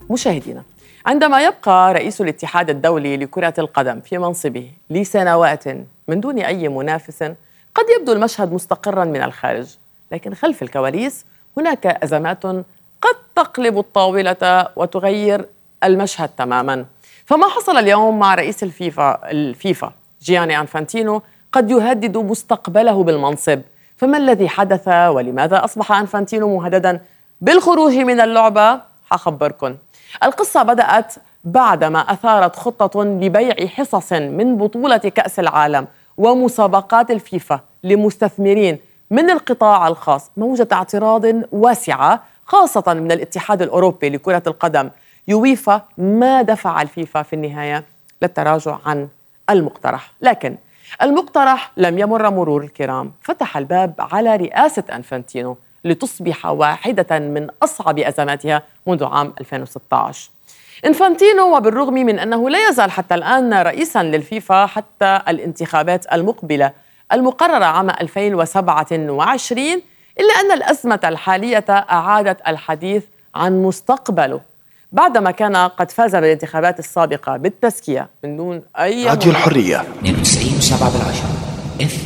مشاهدينا، عندما يبقى رئيس الاتحاد الدولي لكرة القدم في منصبه لسنوات من دون أي منافس، قد يبدو المشهد مستقراً من الخارج، لكن خلف الكواليس هناك أزمات قد تقلب الطاولة وتغير المشهد تماماً. فما حصل اليوم مع رئيس الفيفا جياني أنفانتينو قد يهدد مستقبله بالمنصب. فما الذي حدث ولماذا أصبح أنفانتينو مهدداً بالخروج من اللعبة؟ حخبركن. القصة بدأت بعدما أثارت خطة لبيع حصص من بطولة كأس العالم ومسابقات الفيفا لمستثمرين من القطاع الخاص موجة اعتراض واسعة، خاصة من الاتحاد الأوروبي لكرة القدم يويفا، ما دفع الفيفا في النهاية للتراجع عن المقترح. لكن المقترح لم يمر مرور الكرام، فتح الباب على رئاسة أنفانتينو لتصبح واحدة من أصعب أزماتها منذ عام 2016. إنفانتينو وبالرغم من أنه لا يزال حتى الآن رئيساً للفيفا حتى الانتخابات المقبلة المقررة عام 2027، إلا أن الأزمة الحالية أعادت الحديث عن مستقبله بعدما كان قد فاز بالانتخابات السابقة بالتزكية من دون أي راديو الحرية 92.7